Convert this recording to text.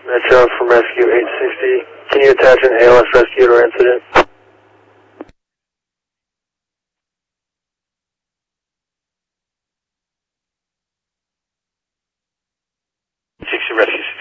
Metro from Rescue 860. Can you attach an ALS rescue to our incident? 60 Rescue